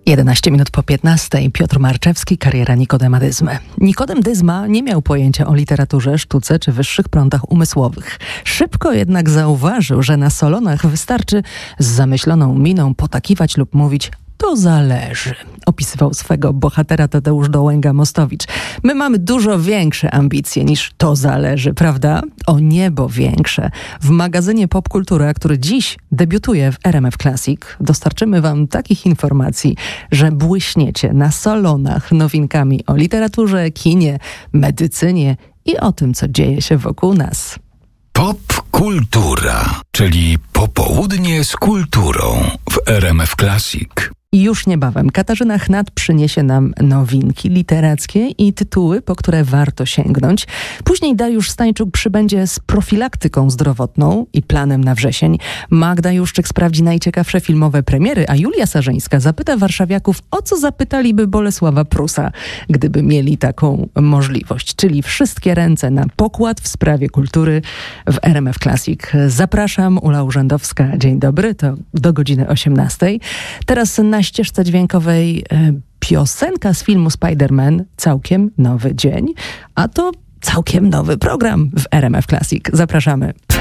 11 minut po 15. Piotr Marczewski, kariera Nikodema Dyzmy. Nikodem Dyzma nie miał pojęcia o literaturze, sztuce czy wyższych prądach umysłowych. Szybko jednak zauważył, że na salonach wystarczy z zamyśloną miną potakiwać lub mówić: to zależy, opisywał swego bohatera Tadeusz Dołęga-Mostowicz. My mamy dużo większe ambicje niż to zależy, prawda? O niebo większe. W magazynie Popkultura, który dziś debiutuje w RMF Classic, dostarczymy wam takich informacji, że błyśniecie na salonach nowinkami o literaturze, kinie, medycynie i o tym, co dzieje się wokół nas. Popkultura, czyli popołudnie z kulturą w RMF Classic. I już niebawem Katarzyna Chnat przyniesie nam nowinki literackie i tytuły, po które warto sięgnąć. Później Dariusz Stańczuk przybędzie z profilaktyką zdrowotną i planem na wrzesień. Magda Juszczyk sprawdzi najciekawsze filmowe premiery, a Julia Sarzyńska zapyta warszawiaków, o co zapytaliby Bolesława Prusa, gdyby mieli taką możliwość. Czyli wszystkie ręce na pokład w sprawie kultury w RMF Classic. Zapraszam, Ula Urzędowska. Dzień dobry, to do godziny 18. Teraz na ścieżce dźwiękowej piosenka z filmu Spider-Man, Całkiem nowy dzień, a to całkiem nowy program w RMF Classic. Zapraszamy.